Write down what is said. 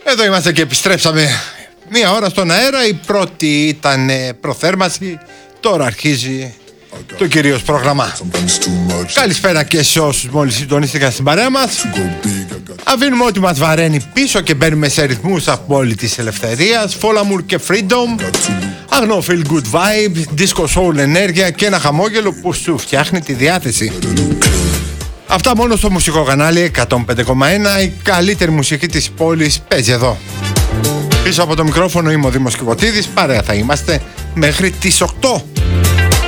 Εδώ είμαστε και επιστρέψαμε μία ώρα στον αέρα. Η πρώτη ήταν προθέρμανση. Τώρα αρχίζει το κυρίως πρόγραμμα. Καλησπέρα και σε όσους μόλις συντονίστηκαν στην παρέα μας. Αφήνουμε ό,τι μας βαραίνει πίσω και μπαίνουμε σε ρυθμούς απόλυτης ελευθερίας. Φόλαμουρ και Freedom. Αγνό feel good vibe, disco soul ενέργεια και ένα χαμόγελο που σου φτιάχνει τη διάθεση. Αυτά μόνο στο μουσικό κανάλι 105,1. Η καλύτερη μουσική της πόλης παίζει εδώ. Πίσω από το μικρόφωνο είμαι ο Δήμος Κιβωτίδης. Παρέα θα είμαστε μέχρι τις 8.